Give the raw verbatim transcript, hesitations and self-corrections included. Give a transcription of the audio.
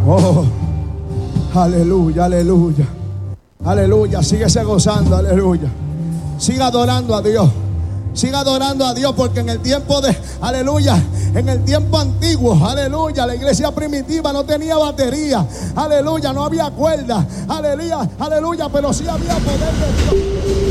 Oh, aleluya, aleluya. Aleluya, síguese gozando, aleluya. Siga adorando a Dios. Siga adorando a Dios, porque en el tiempo de, aleluya, en el tiempo antiguo, aleluya, la iglesia primitiva no tenía batería, aleluya, no había cuerda, aleluya, aleluya, pero sí había poder de Dios.